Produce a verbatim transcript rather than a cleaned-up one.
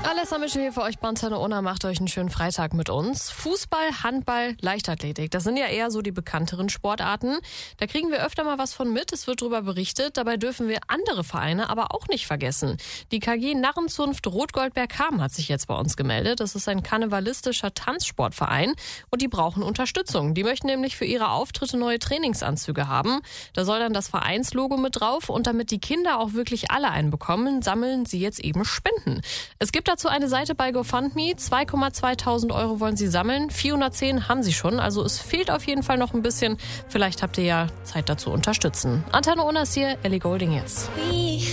Alessa Mischel hier für euch, Brandtenne Unna, macht euch einen schönen Freitag mit uns. Fußball, Handball, Leichtathletik, das sind ja eher so die bekannteren Sportarten. Da kriegen wir öfter mal was von mit, es wird darüber berichtet. Dabei dürfen wir andere Vereine aber auch nicht vergessen. Die K G Narrenzunft Rotgoldberg-Ham hat sich jetzt bei uns gemeldet. Das ist ein karnevalistischer Tanzsportverein und die brauchen Unterstützung. Die möchten nämlich für ihre Auftritte neue Trainingsanzüge haben. Da soll dann das Vereinslogo mit drauf und damit die Kinder auch wirklich alle einen bekommen, sammeln sie jetzt eben Spenden. Es gibt dazu eine Seite bei GoFundMe. zwei Komma zwei Tausend Euro wollen sie sammeln. vierhundertzehn haben sie schon. Also es fehlt auf jeden Fall noch ein bisschen. Vielleicht habt ihr ja Zeit dazu unterstützen. Antenne Unna ist hier, Ellie Golding jetzt.